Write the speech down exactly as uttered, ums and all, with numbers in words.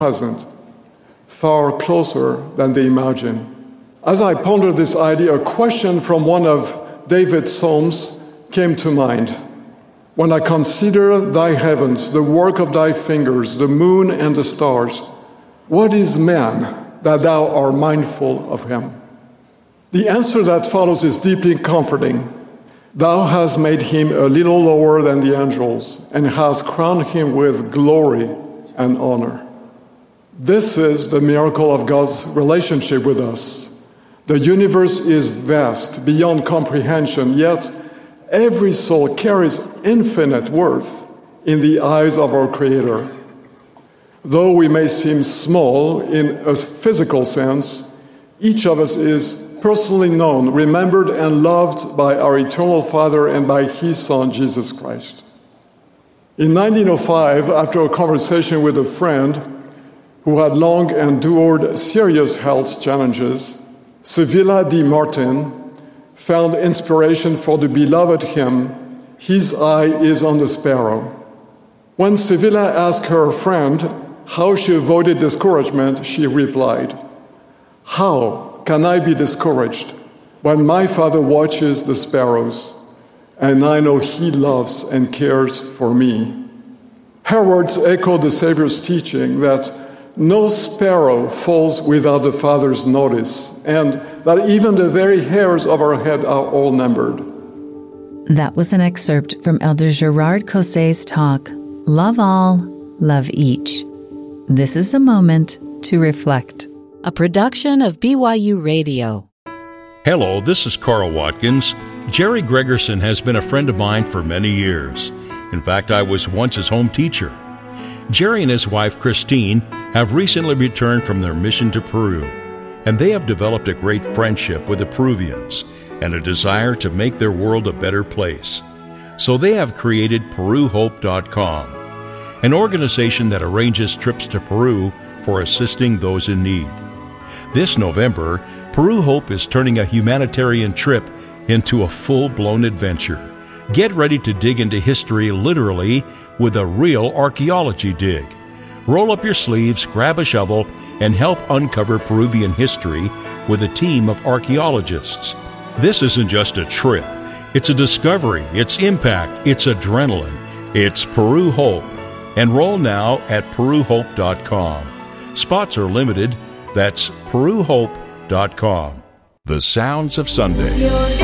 present, far closer than they imagine. As I pondered this idea, a question from one of David's Psalms came to mind. When I consider thy heavens, the work of thy fingers, the moon and the stars, what is man that thou art mindful of him? The answer that follows is deeply comforting. Thou hast made him a little lower than the angels and hast crowned him with glory and honor. This is the miracle of God's relationship with us. The universe is vast, beyond comprehension, yet every soul carries infinite worth in the eyes of our Creator. Though we may seem small in a physical sense, each of us is personally known, remembered, and loved by our eternal Father and by His Son, Jesus Christ. In nineteen oh five, after a conversation with a friend who had long endured serious health challenges, Sevilla D. Martin found inspiration for the beloved hymn, His Eye is on the Sparrow. When Sevilla asked her friend how she avoided discouragement, she replied, "How can I be discouraged when my Father watches the sparrows, and I know He loves and cares for me?" Her words echo the Savior's teaching that no sparrow falls without the Father's notice, and that even the very hairs of our head are all numbered. That was an excerpt from Elder Gerard Cosset's talk, Love All, Love Each. This is a moment to reflect. A production of B Y U Radio. Hello, this is Carl Watkins. Jerry Gregerson has been a friend of mine for many years. In fact, I was once his home teacher. Jerry and his wife, Christine, have recently returned from their mission to Peru, and they have developed a great friendship with the Peruvians and a desire to make their world a better place. So they have created Peru Hope dot com, an organization that arranges trips to Peru for assisting those in need. This November, Peru Hope is turning a humanitarian trip into a full-blown adventure. Get ready to dig into history literally with a real archaeology dig. Roll up your sleeves, grab a shovel, and help uncover Peruvian history with a team of archaeologists. This isn't just a trip. It's a discovery, it's impact, it's adrenaline. It's Peru Hope. Enroll now at Peru Hope dot com. Spots are limited. That's Peru Hope dot com. The sounds of Sunday.